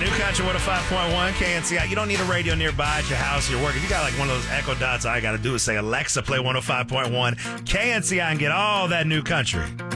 New Country 105.1 KNCI. You don't need a radio nearby at your house or your work. If you got like one of those Echo Dots, all you got to do is say, Alexa, play 105.1 KNCI and get all that new country.